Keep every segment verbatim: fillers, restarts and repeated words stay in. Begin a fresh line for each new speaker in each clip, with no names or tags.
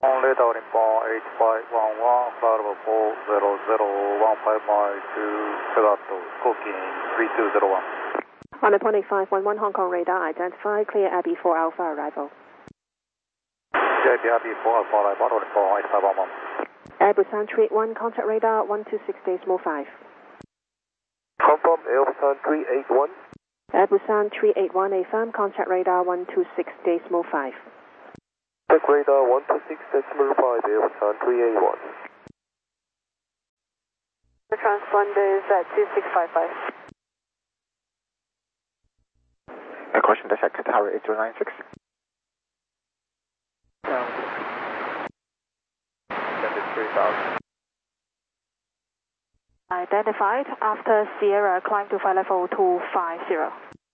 Only down in bar eight five one one, flight level four zero zero one five miles to Seattle, cooking three two zero one.
On the point eight five one one Hong Kong radar, identify clear Abbey four Alpha arrival.
J B Abbey four Alpha arrival, only bar eight five one one.
Air Busan three eight one, contact radar one two six decimal five.
Confirm Air Busan three eight one.
Air Busan three eight one, affirm, contact radar one two six decimal five.
Contact radar one two six decimal five, Air Busan three eight one.
The transponder is at two six five five.
A question to check tower eight zero nine six. three thousand.
Identified after Sierra, climb to flight level two five zero.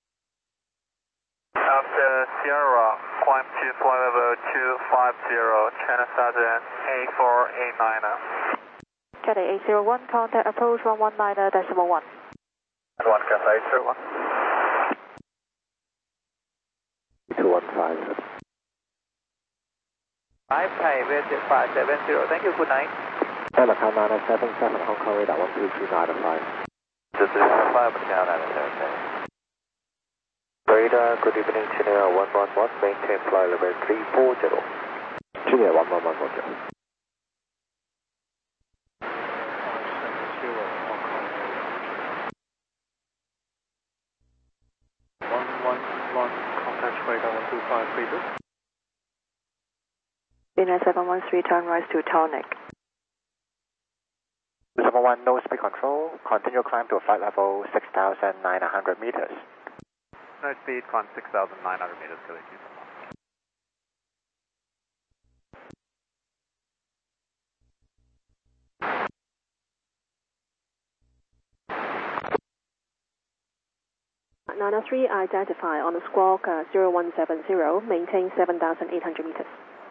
After Sierra, climb to flight level two five zero, China Southern eight four eight nine.
Cathay eight zero one, contact approach one one nine decimal one.
one Cathay eight zero one.
two one five.
five Thai, five seven zero, thank you, good night.
Hello, nine seven seven, Hong Kong radar one two two nine five.
This is five, now nine seven seven. Radar, good evening, Chinook one one one, maintain flight level three four zero.
Chinook one one one, roger.
one one one, contact radar one two five three two.
Bina seven one three, turn right to Tonic.
seven one, no speed control, continue climb to flight level six thousand nine hundred meters.
No speed, climb six thousand nine hundred meters, K L two.
nine oh three, identify on the squawk uh, zero one seven zero, maintain seven thousand eight hundred meters.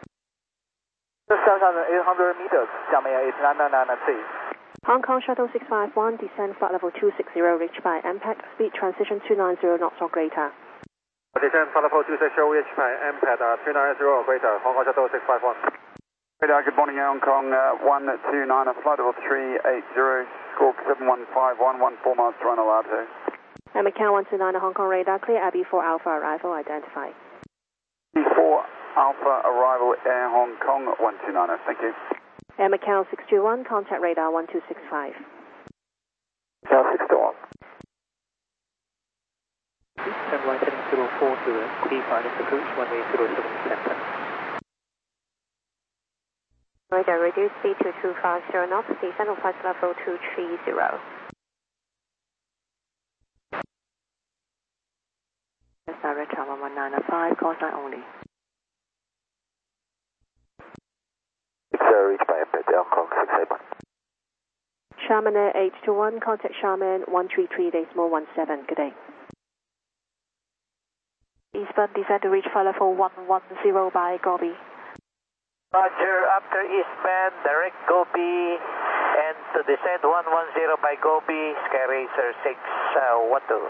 seven thousand eight hundred meters, 下面is nine nine nine three.
Hong Kong Shuttle six five one, descend flight level two six zero, reached by M PAD, speed transition two nine zero knots or greater.
Descend flight level two six zero, reached by M PAD uh, two nine zero or greater, Hong Kong Shuttle six five one. Radar, good morning, Hong Kong uh, one two nine, flight level three eight zero, squawk seven one five one, one four miles to run allowed to.
And Macau one two nine, Hong Kong radar, clear Abbey four Alpha arrival, identify.
Abbey four Alpha arrival, Air Hong Kong one two nine, thank you.
Air Macau six two one, contact radar one two six five.
Macau six two one.
Stand right heading zero four zero, clear pilot approach one eight zero seven center.
Radar reduce speed to two five zero knots, descend on flight level two three zero. Direct one one nine five, call sign only.
It's uh, reached by M PAD, Hong Kong six eight one.
Sharman Air eight two one, contact Sharman one three three decimal one seven, good day. Eastbound descend to reach flight level one one zero by Gobi.
Roger, after eastbound, direct Gobi, and to descend one one zero by Gobi, Sky Racer six one two.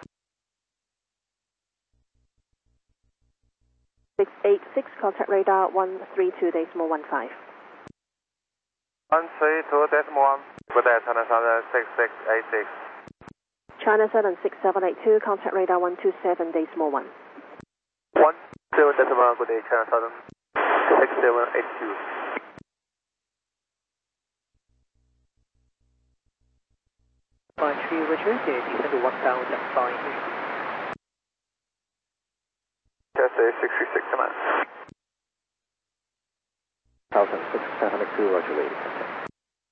six eight six, contact radar one three two decimal one five.
one three two decimal one, good day, China Southern six six eight six.
China Southern six seven eight two, contact radar one two seven decimal one.
one seven decimal one, good day, China Southern six seven eight two.
Flight three, Richard, descend to one thousand five hundred.
Cathay six three six, come on.
one thousand six seven two, roger, ladies and gentlemen.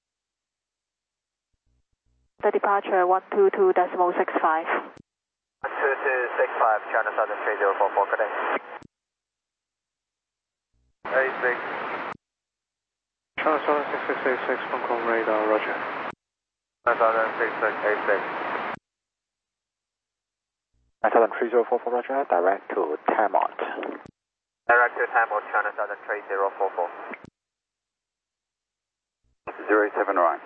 The departure one two two decimal six five.
one two two six five, China Southern three zero four four, good day.
eight six.
China Southern six six eight six, Hong Kong radar, roger.
China Southern six six eight six.
China Southern three zero four four, roger, direct to Tamont.
Direct to Tamil, China Southern three zero four four.
zero seven right.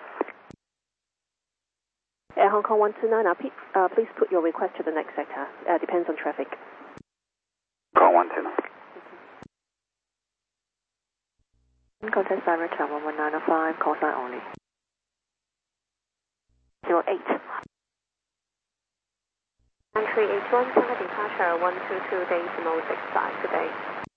Air Hong Kong one two nine, uh, uh, please put your request to the next sector. Uh, depends on traffic.
Hong Kong one two nine.
Contact direct one one nine five, call sign only. zero eight. nine three eight one, China departure one two two decimal six five today.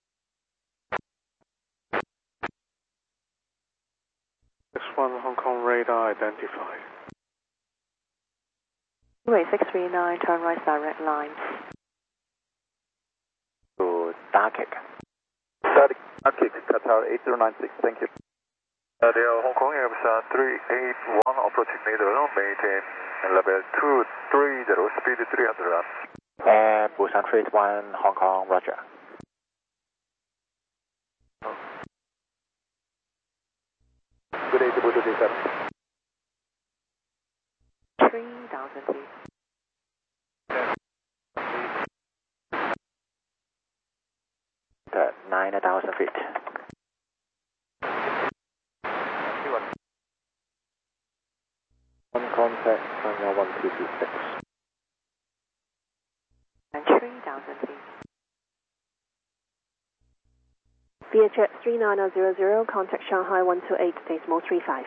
X one Hong Kong radar identified.
Runway six three nine, turn right direct lines.
To Darkick.
Darkick, Qatar eight zero nine six, thank you.
Uh, they are Hong Kong Airbus three eight one approaching middle, maintain level two three zero, speed three hundred knots.
Air Busan three eight one, Hong Kong, roger.
Good day to Busan three seven.
three thousand feet.
The nine thousand feet. One contact, China one two two six.
And three thousand feet. VietJet three nine zero zero, contact Shanghai one two eight decimal three five.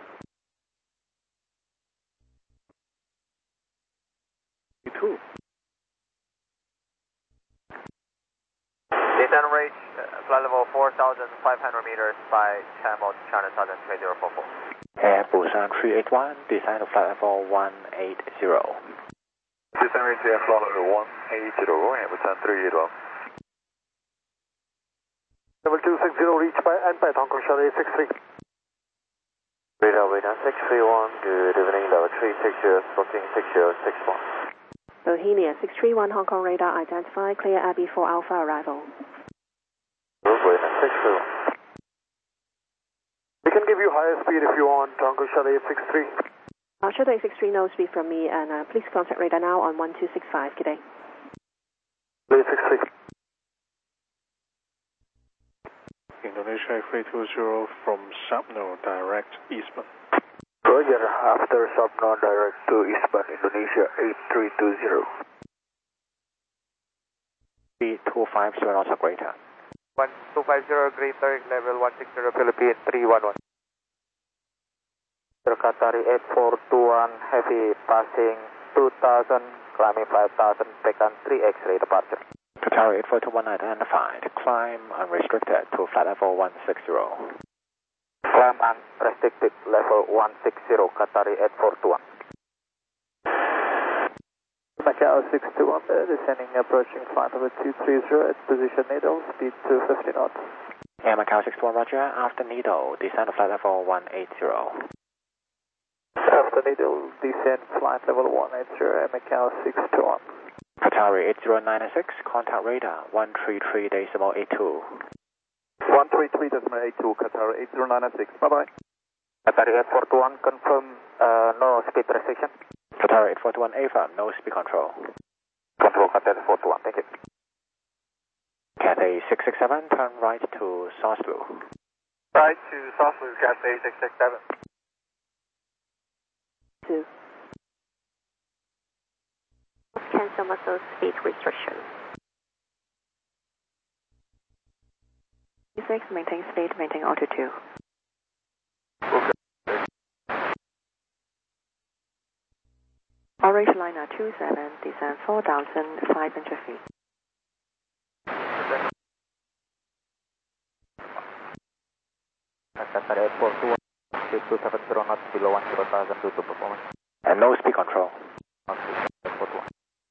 two.
Descent range, uh, flight level four thousand five hundred meters by Channel China Southern three zero four four.
Air Busan three eight one, design of flight level one eight zero.
Descent range, air flight level one eight zero, Airbus three eight one.
Level two six zero, reach by and by Hong Kong Charlie six three.
Radar, radar six three one, good evening, level three six zero, booking six zero six one.
Bohemia six three one, Hong Kong radar identified, clear Abbey four Alpha arrival.
Radar six three one.
We can give you higher speed if you want, Hong Kong Charlie six three.
Uh, Shuttle eight six three, no speed from me, and uh, please contact radar now on one two six five, good day.
eight six three.
Indonesia three two zero from Sapno, direct eastbound.
Roger, after Sapno direct to eastbound Indonesia eight three two zero.
Speed two five zero knots or greater.
one two five zero, greater, level one six zero, Philippine three one one. Qatari eight four two one, heavy passing two thousand, climbing five thousand, taken three X-ray departure.
Qatari eight four two one identified, climb unrestricted to flight level one six zero.
Climb unrestricted, level one six zero, Qatari eight four two one. Macau six two one, descending, approaching flight level two three zero at position needle, speed two fifty knots.
Air Macau six two one, roger, after needle, descend to flight level one eight zero.
After needle, descend, flight level one eight zero, Air Macau six two one.
Qatari eight zero nine six, contact radar one three three decimal eight two.
one three three decimal eight two, Qatar eight zero nine six, bye bye.
Qatari eight four two one, confirm uh, no speed restriction.
Qatari eight four two one A firm, no speed control.
Control Qatari eight four two one, thank you.
Cathay six six seven, turn right to South Blue.
Right to South Blue, Cathay six six seven.
Two. Cancel muscle speed restriction. six, maintain speed, maintain altitude.
Okay.
Orange liner two seven, descend four thousand five hundred feet.
Qatar eight four two one, speed two seven zero knots, below one zero thousand due to performance.
And no speed control.
eight four two one.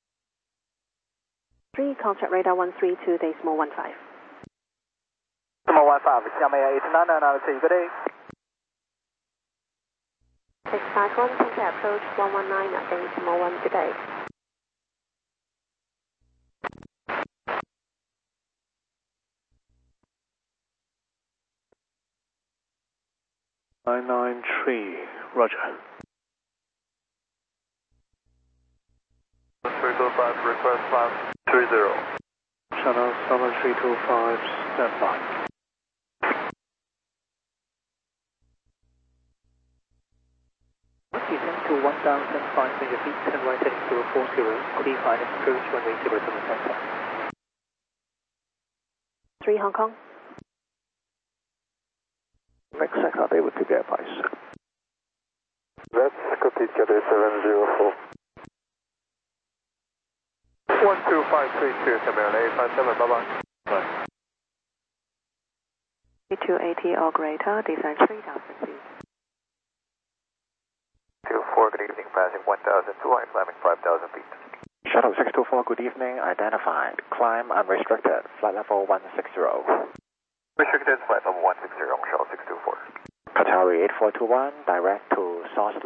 three, contact radar one three two decimal one five.
Decimal one five, Xiamen eight nine nine, good day.
six five one, contact approach one one nine decimal one, good day.
nine nine three, roger.
three two five, request five three zero.
Channel seven three two five, stand by.
Descend to one thousand five hundred feet, turn right heading zero four zero, clear final approach runway zero seven center.
three Hong Kong.
Next sector, they would keep their advice.
That's copy Cathay seven zero four.
one two five three two, Camille eight five seven, bye bye.
Bye.
two eighty or greater, descend three thousand feet.
two four, good evening, passing one thousand two hundred, climbing five thousand feet.
Shuttle six two four, good evening, identified. Climb unrestricted, flight level one sixty.
Restricted flight level one sixty, Shuttle six two four.
Qatari eight four two one, direct to source